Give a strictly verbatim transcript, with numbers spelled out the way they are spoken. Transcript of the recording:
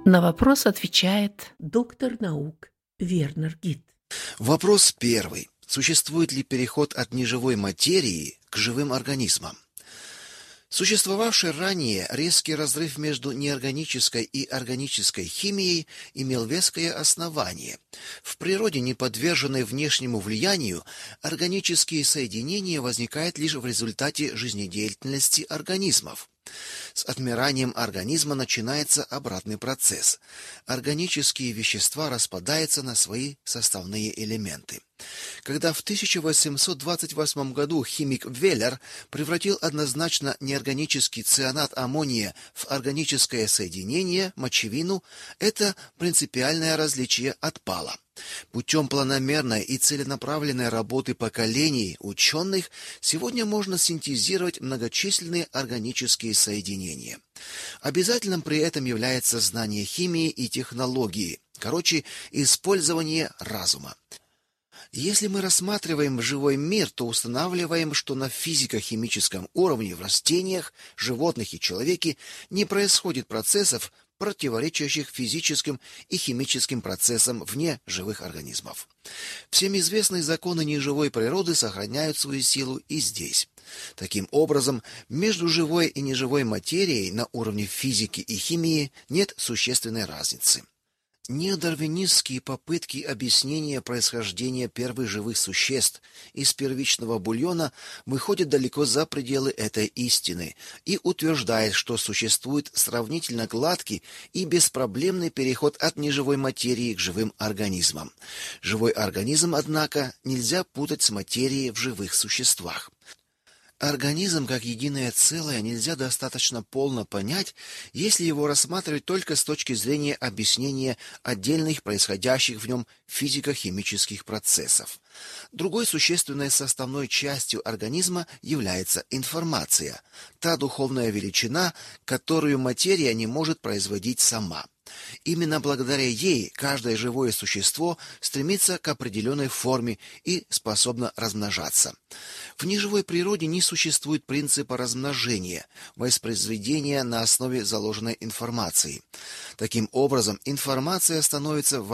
На вопрос отвечает доктор наук Вернер Гит. Вопрос первый. Существует ли переход от неживой материи к живым организмам? Существовавший ранее резкий разрыв между неорганической и органической химией имел веское основание. В природе, не подверженной внешнему влиянию, органические соединения возникают лишь в результате жизнедеятельности организмов. С отмиранием организма начинается обратный процесс. Органические вещества распадаются на свои составные элементы. Когда в тысяча восемьсот двадцать восьмом году химик Веллер превратил однозначно неорганический цианат аммония в органическое соединение, мочевину, это принципиальное различие отпало. Путем планомерной и целенаправленной работы поколений ученых сегодня можно синтезировать многочисленные органические соединения. Обязательным при этом является знание химии и технологии, короче, использование разума. Если мы рассматриваем живой мир, то устанавливаем, что на физико-химическом уровне в растениях, животных и человеке не происходит процессов, противоречащих физическим и химическим процессам вне живых организмов. Всем известные законы неживой природы сохраняют свою силу и здесь. Таким образом, между живой и неживой материей на уровне физики и химии нет существенной разницы. Неодарвинистские попытки объяснения происхождения первых живых существ из первичного бульона выходят далеко за пределы этой истины и утверждают, что существует сравнительно гладкий и беспроблемный переход от неживой материи к живым организмам. Живой организм, однако, нельзя путать с материей в живых существах. Организм как единое целое нельзя достаточно полно понять, если его рассматривать только с точки зрения объяснения отдельных происходящих в нем физико-химических процессов. Другой существенной составной частью организма является информация, та духовная величина, которую материя не может производить сама. Именно благодаря ей каждое живое существо стремится к определенной форме и способно размножаться. В неживой природе не существует принципа размножения, воспроизведения на основе заложенной информации. Таким образом, информация становится